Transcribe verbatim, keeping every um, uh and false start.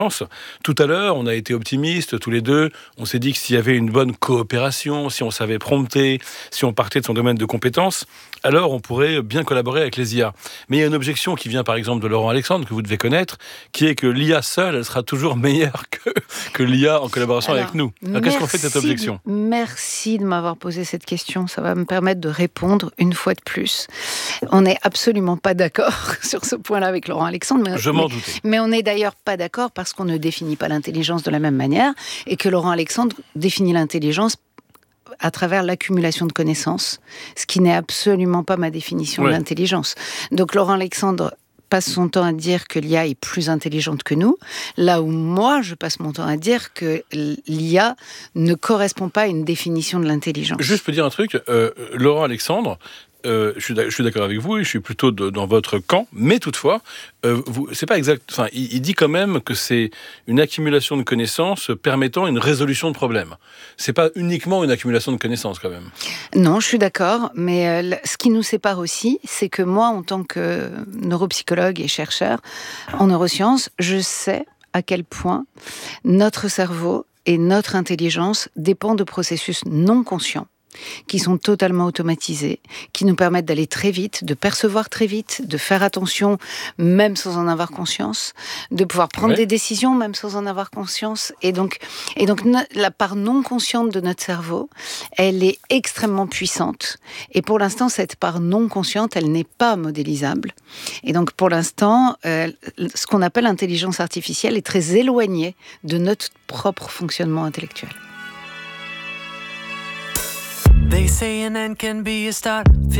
Tout à l'heure, on a été optimistes tous les deux. On s'est dit que s'il y avait une bonne coopération, si on savait prompter, si on partait de son domaine de compétences, alors on pourrait bien collaborer avec les I A. Mais il y a une objection qui vient par exemple de Laurent Alexandre, que vous devez connaître, qui est que l'I A seule, elle sera toujours meilleure que, que l'I A en collaboration Alors, avec nous. Alors, qu'est-ce qu'on fait de cette objection ? Merci de m'avoir posé cette question. Ça va me permettre de répondre une fois de plus. On n'est absolument pas d'accord sur ce point-là avec Laurent Alexandre. Mais, Je m'en mais, doutais. Mais on n'est d'ailleurs pas d'accord parce qu'on ne définit pas l'intelligence de la même manière et que Laurent Alexandre définit l'intelligence à travers l'accumulation de connaissances, ce qui n'est absolument pas ma définition Ouais. de l'intelligence. Donc Laurent Alexandre passe son temps à dire que l'I A est plus intelligente que nous, là où moi, je passe mon temps à dire que l'I A ne correspond pas à une définition de l'intelligence. Juste peux dire un truc, euh, Laurent Alexandre, Euh, je, suis je suis d'accord avec vous et je suis plutôt de, dans votre camp, mais toutefois, euh, vous, c'est pas exact. Enfin, il, il dit quand même que c'est une accumulation de connaissances permettant une résolution de problèmes. C'est pas uniquement une accumulation de connaissances quand même. Non, je suis d'accord, mais euh, ce qui nous sépare aussi, c'est que moi, en tant que neuropsychologue et chercheur en neurosciences, je sais à quel point notre cerveau et notre intelligence dépendent de processus non conscients, qui sont totalement automatisés, qui nous permettent d'aller très vite, de percevoir très vite, de faire attention même sans en avoir conscience, de pouvoir prendre Ouais. des décisions même sans en avoir conscience. Et donc, et donc no- la part non consciente de notre cerveau, elle est extrêmement puissante. Et pour l'instant, cette part non consciente, elle n'est pas modélisable. Et donc pour l'instant, euh, ce qu'on appelle l'intelligence artificielle est très éloignée de notre propre fonctionnement intellectuel. They say an end can be a start.